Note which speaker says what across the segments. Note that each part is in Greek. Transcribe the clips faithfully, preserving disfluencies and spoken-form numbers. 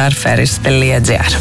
Speaker 1: starferries τελεία gr.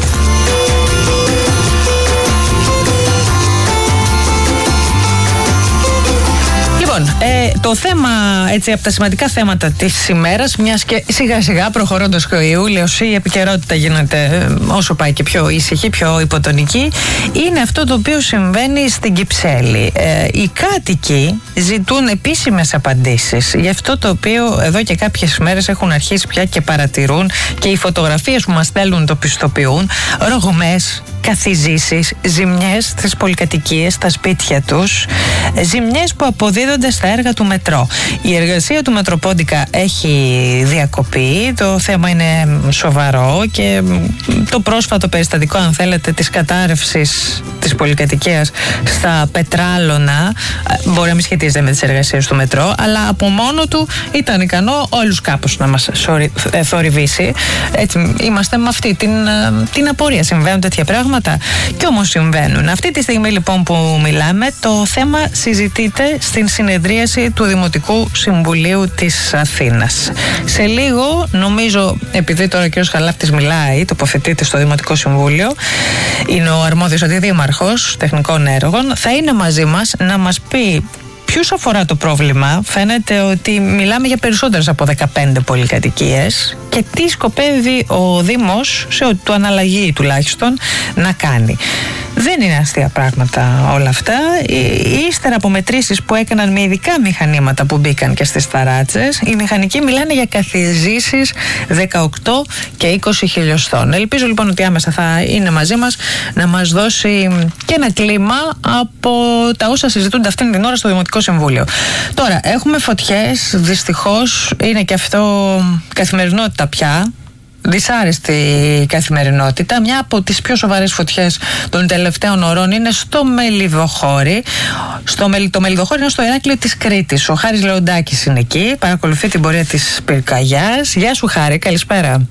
Speaker 1: Ε, το θέμα, έτσι, από τα σημαντικά θέματα της ημέρας, μιας και σιγά σιγά προχωρώντας ο Ιούλιος η επικαιρότητα γίνεται όσο πάει και πιο ήσυχη, πιο υποτονική, είναι αυτό το οποίο συμβαίνει στην Κυψέλη. Ε, οι κάτοικοι ζητούν επίσημες απαντήσεις για αυτό το οποίο εδώ και κάποιες μέρες έχουν αρχίσει πια και παρατηρούν, και οι φωτογραφίες που μας στέλνουν το πιστοποιούν: ρογμές, καθιζήσεις, ζημιές στις πολυκατοικίες, στα σπίτια τους, ζημιές που αποδίδονται στα έργα του μετρό. Η εργασία του Μετροπόντικα έχει διακοπεί, το θέμα είναι σοβαρό, και το πρόσφατο περιστατικό, αν θέλετε, της κατάρρευσης της πολυκατοικίας στα Πετράλωνα μπορεί να μην σχετίζεται με τις εργασίες του μετρό, αλλά από μόνο του ήταν ικανό όλους κάπως να μας θορυβήσει. Έτσι, είμαστε με αυτή την, την απορία. Συμβαίνουν τέτοια πράγματα, και όμως συμβαίνουν. Αυτή τη στιγμή λοιπόν που μιλάμε, το θέμα συζητείται στην συνεδρίαση του Δημοτικού Συμβουλίου της Αθήνας. Σε λίγο, νομίζω, επειδή τώρα ο κ. Χαλάφτης μιλάει, τοποθετείται στο Δημοτικό Συμβούλιο, είναι ο αρμόδιος αντιδήμαρχος τεχνικών έργων, θα είναι μαζί μας να μας πει ποιους αφορά το πρόβλημα. Φαίνεται ότι μιλάμε για περισσότερες από δεκαπέντε πολυκατοικίες, και τι σκοπεύει ο Δήμος, σε ό,τι του αναλαγεί τουλάχιστον, να κάνει. Δεν είναι αστεία πράγματα όλα αυτά. Ύστερα από μετρήσεις που έκαναν με ειδικά μηχανήματα που μπήκαν και στις ταράτσες, οι μηχανικοί μιλάνε για καθιζήσεις δεκαοκτώ και είκοσι χιλιοστών. Ελπίζω λοιπόν ότι άμεσα θα είναι μαζί μας να μας δώσει και ένα κλίμα από τα όσα συζητούνται αυτήν την ώρα στο Δημοτικό Συμβούλιο. Τώρα, έχουμε φωτιές, δυστυχώς είναι και αυτό καθημερινότητα πια. Δυσάρεστη καθημερινότητα. Μια από τις πιο σοβαρές φωτιές των τελευταίων ωρών είναι στο Μελιδοχώρι. Στο Μελ, το Μελιδοχώρι είναι στο Ηράκλειο της Κρήτης. Ο Χάρης Λεοντάκης είναι εκεί, παρακολουθεί την πορεία της πυρκαγιάς. Γεια σου Χάρη, καλησπέρα.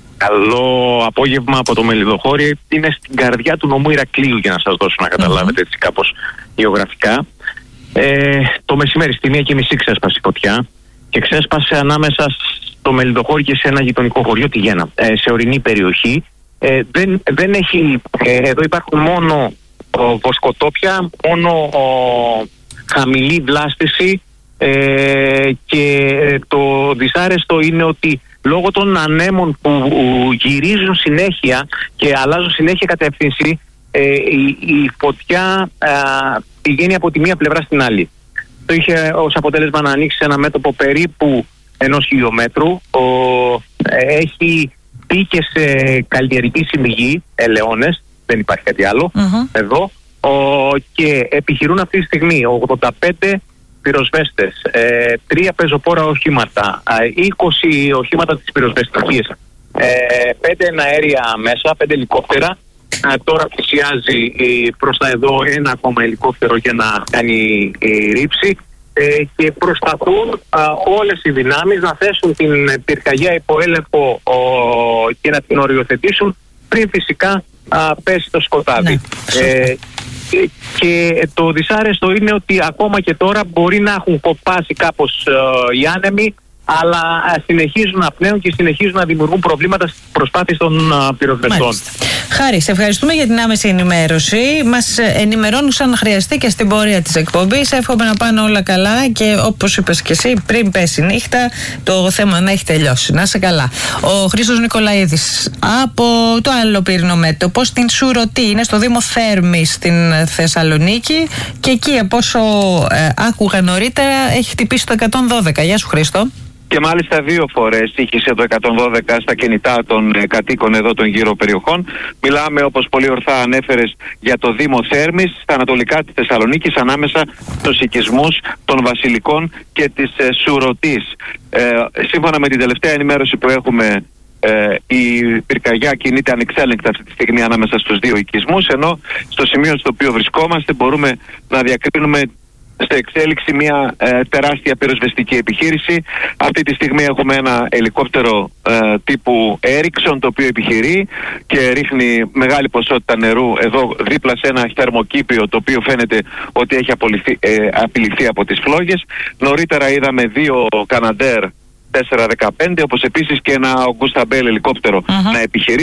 Speaker 2: Καλό απόγευμα από το Μελιδοχώρι. Είναι στην καρδιά του νομού Ηρακλείου, για να σας δώσω να καταλάβετε έτσι κάπως γεωγραφικά. Ε, το μεσημέρι στη μία και μισή ξέσπασε η φωτιά, και ξέσπασε ανάμεσα στο Μελιδοχώρι και σε ένα γειτονικό χωριό, τη Γέννα, ε, σε ορεινή περιοχή. Ε, δεν, δεν έχει, ε, εδώ υπάρχουν μόνο ο, βοσκοτόπια, μόνο ο, χαμηλή βλάστηση, ε, και το δυσάρεστο είναι ότι λόγω των ανέμων που γυρίζουν συνέχεια και αλλάζουν συνέχεια κατεύθυνση, ε, η, η φωτιά ε, πηγαίνει από τη μία πλευρά στην άλλη. Το είχε ως αποτέλεσμα να ανοίξει ένα μέτωπο περίπου ενός χιλιόμετρου. Ο, ε, έχει μπει και σε καλλιεργήσιμη γη, ελαιώνες, δεν υπάρχει κάτι άλλο uh-huh. εδώ, ο, και επιχειρούν αυτή τη στιγμή ογδόντα πέντε πυροσβέστες, ε, τρία πεζοπόρα οχήματα, είκοσι οχήματα της πυροσβεστικής, ε, πέντε εναέρια μέσα, πέντε ελικόπτερα. Ε, τώρα πλησιάζει ε, προς τα εδώ ένα ακόμα ελικόπτερο για να κάνει ε, ρήψη, ε, και προσπαθούν ε, όλες οι δυνάμεις να θέσουν την πυρκαγιά υπό έλεγχο ο, και να την οριοθετήσουν πριν φυσικά ε, πέσει το σκοτάδι. Ναι. Ε, και, και το δυσάρεστο είναι ότι ακόμα και τώρα μπορεί να έχουν κοπάσει κάπως ε, οι άνεμοι, αλλά συνεχίζουν να πνέουν και συνεχίζουν να δημιουργούν προβλήματα στις προσπάθειες των πυροσβεστών.
Speaker 1: Χάρη, σε ευχαριστούμε για την άμεση ενημέρωση. Μας ενημερώνουν αν χρειαστεί και στην πορεία της εκπομπής. Εύχομαι να πάνε όλα καλά, και όπως είπες και εσύ, πριν πέσει η νύχτα, το θέμα να έχει τελειώσει. Να είσαι καλά. Ο Χρήστος Νικολαίδης από το άλλο πυρηνό μέτωπο, στην Σουρωτή, είναι στο Δήμο Θέρμης στην Θεσσαλονίκη, και εκεί, από όσο ε, άκουγα νωρίτερα, έχει χτυπήσει το εκατόν δώδεκα. Γεια σου Χρήστο.
Speaker 3: Και μάλιστα δύο φορές τύχησε το εκατόν δώδεκα στα κινητά των ε, κατοίκων εδώ των γύρω περιοχών. Μιλάμε, όπως πολύ ορθά ανέφερες, για το Δήμο Θέρμης, στα ανατολικά της Θεσσαλονίκης, ανάμεσα στους οικισμούς των Βασιλικών και της ε, Σουρωτής. Ε, σύμφωνα με την τελευταία ενημέρωση που έχουμε, ε, η πυρκαγιά κινείται ανεξέλεγκτα αυτή τη στιγμή ανάμεσα στους δύο οικισμούς, ενώ στο σημείο στο οποίο βρισκόμαστε μπορούμε να διακρίνουμε σε εξέλιξη μια ε, τεράστια πυροσβεστική επιχείρηση. Αυτή τη στιγμή έχουμε ένα ελικόπτερο ε, τύπου Ericsson, το οποίο επιχειρεί και ρίχνει μεγάλη ποσότητα νερού εδώ δίπλα σε ένα θερμοκήπιο, το οποίο φαίνεται ότι έχει απολυθεί, ε, απειληθεί από τις φλόγες. Νωρίτερα είδαμε δύο Canadair τετρακόσια δεκαπέντε, όπως επίσης και ένα Augusta Bell ελικόπτερο uh-huh. να επιχειρεί.